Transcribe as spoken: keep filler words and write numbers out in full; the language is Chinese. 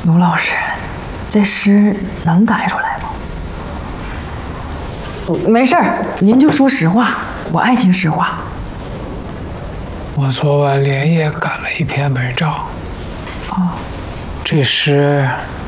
卢老师，这诗能改出来吗？没事儿，您就说实话，我爱听实话。 我昨晚连夜赶了一篇文章。 哦， 这诗